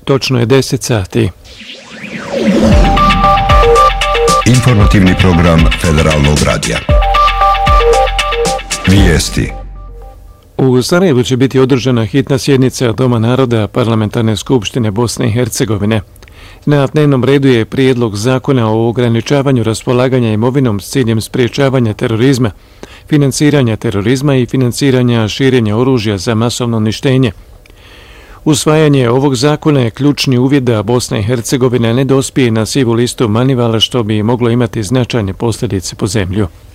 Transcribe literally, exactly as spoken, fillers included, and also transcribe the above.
Točno je deset sati. Informativni program Federalnog radija. Vijesti. U Sarajevu će biti održana hitna sjednica Doma naroda Parlamentarne skupštine Bosne i Hercegovine. Na dnevnom redu je prijedlog zakona o ograničavanju raspolaganja imovinom s ciljem spriječavanja terorizma, financiranja terorizma i financiranja širenja oružja za masovno uništenje. Usvajanje ovog zakona je ključni uvjet da Bosna i Hercegovina ne dospije na sivu listu Manivala, što bi moglo imati značajne posljedice po zemlju.